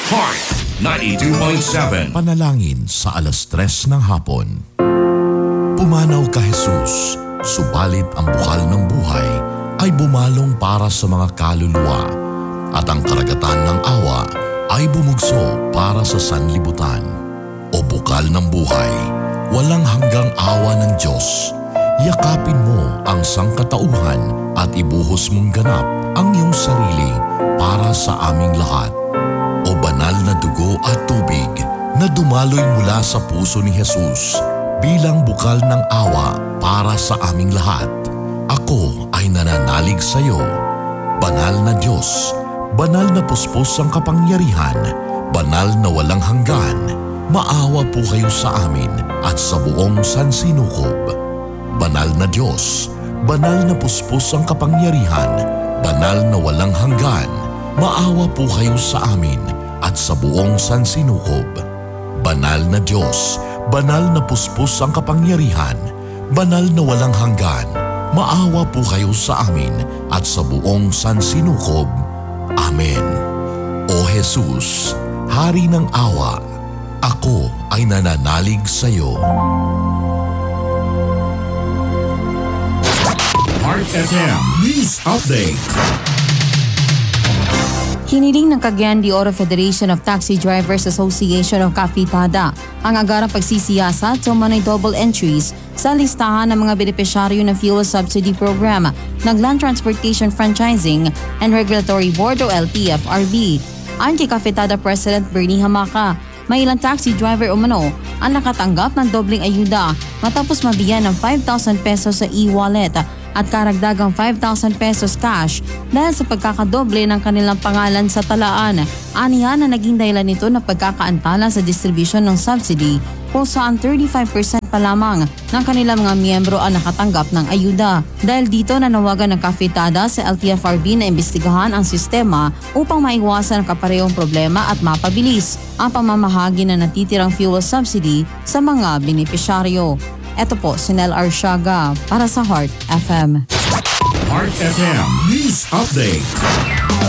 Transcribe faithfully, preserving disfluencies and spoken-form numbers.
Heart ninety-two point seven. Panalangin sa alas tres ng hapon. Pumanaw ka Jesus, subalit ang bukal ng buhay ay bumalong para sa mga kaluluwa at ang karagatan ng awa ay bumugso para sa sanlibutan. O bukal ng buhay, walang hanggang awa ng Diyos, yakapin mo ang sangkatauhan at ibuhos mong ganap ang iyong sarili para sa aming lahat. O banal na dugo at tubig na dumaloy mula sa puso ni Jesus bilang bukal ng awa para sa aming lahat. Ako ay nananalig sa iyo. Banal na Diyos, banal na puspos ang kapangyarihan, banal na walang hanggan, maawa po kayo sa amin at sa buong sansinukob. Banal na Diyos, banal na puspos ang kapangyarihan, banal na walang hanggan, maawa po kayo sa amin at sa buong sansinukob. Banal na Diyos, banal na puspos ang kapangyarihan, banal na walang hanggan, maawa po kayo sa amin at sa buong sansinukob. Amen. O Jesus, Hari ng awa, ako ay nananalig sa iyo. Heart F M News Update. Hiniling ng Cagayan de Oro Federation of Taxi Drivers Association of Cafitada ang agarang pagsisiyasat sa umano'y double entries sa listahan ng mga benepisyaryo ng Fuel Subsidy Program ng Land Transportation Franchising and Regulatory Board o L T F R B. Ayon kay Cafitada President Bernie Hamaca, may ilang taxi driver umano ang nakatanggap ng dobleng ayuda matapos mabigyan ng five thousand pesos sa e-wallet at karagdagang five thousand pesos cash dahil sa pagkakadoble ng kanilang pangalan sa talaan. Anihan na naging dahilan nito na pagkakaantala sa distribution ng subsidy kung saan thirty-five percent pa lamang ng kanilang mga miyembro ang nakatanggap ng ayuda. Dahil dito nanawagan ng Cafitada sa L T F R B na imbestigahan ang sistema upang maiwasan ang kaparehong problema at mapabilis ang pamamahagi na natitirang fuel subsidy sa mga benepisyaryo. Ito po si Nel Arshaga para sa Heart F M. Heart F M News Update.